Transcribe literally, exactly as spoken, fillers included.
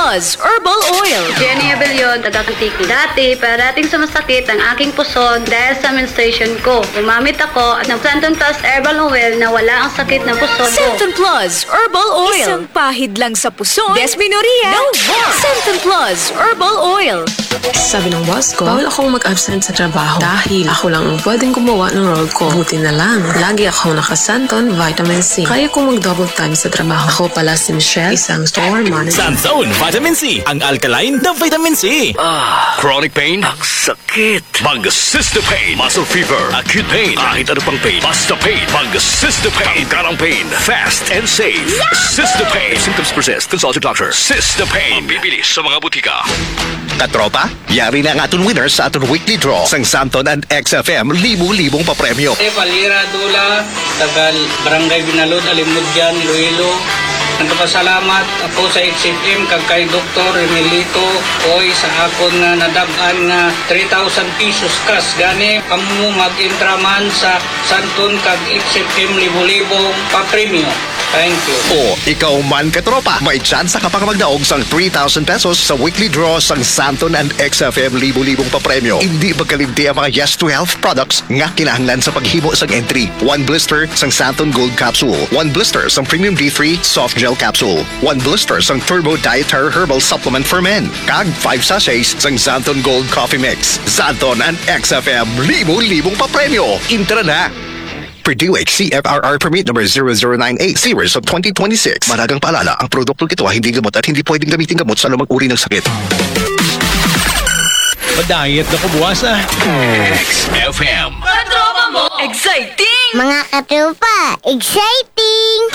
Plus Herbal Oil. Jenny Abellion, taga-Antique. Dati, parating sa masakit ang aking puson dahil sa menstruation ko. Gumamit ako at ng Santon Plus Herbal Oil na wala ang sakit ng puson ko. Centon Plus Herbal Oil. Isang pahid lang sa puson. Desminoria. No more. Centon Plus Herbal Oil. Sabi ng boss ko, bawal akong mag-absent sa trabaho dahil ako lang ang pwedeng gumawa ng role ko. Buti na lang, lagi akong nakasanton vitamin C. Kaya kong mag-double time sa trabaho. Ako pala si Michelle, isang store manager. Santon Vitamin C, ang alkaline na vitamin C. Ah, chronic pain? Ang sakit. Mag-Sister Pain. Muscle fever. Acute pain. Kahit ano pang pain. Basta pain. Mag-Sister Pain. Tangkarang pain. Fast and safe. Sister Pain. Symptoms persist. Consult your doctor. Sister Pain. Bibilis sa mga butika. Katropa, yari na ang aton winners sa aton weekly draw sang Santon and X F M libu-libong papremyo. Eh, Palira Dula, tagal Barangay Binalod, Alimudyan, Iloilo. Nagpasalamat ako sa X F M kag kay Doktor Emilito Oy sa akon nga nadab-an nga three thousand pesos cash gani kamo mag-intraman sa Santon kag X F M libo-libong pa-premium. Thank you. O, ikaw man katropa, may tsansa ka pang magdaog sang three thousand pesos sa weekly draw sang Santon and X F M libu-libong papremyo. Hindi magkalimti ang mga Yes to Health products nga kinahanglan sa paghimo sang entry. One blister sang Santon Gold Capsule. One blister sang Premium D three Soft Gel Capsule. One blister sang Turbo Dietary Herbal Supplement for Men. Kag five sachets sang Santon Gold Coffee Mix. Santon and X F M libu-libong papremyo. Intra na! Purdue H C F R R Permit number zero zero nine eight series of twenty twenty-six. Maragang paalala, ang produktong ito ay hindi gamot at hindi pwedeng gamitin gamot sa anumang uri ng sakit. Pa-diet na ko buwas ah. X F M. Exciting! Mga katropa, exciting!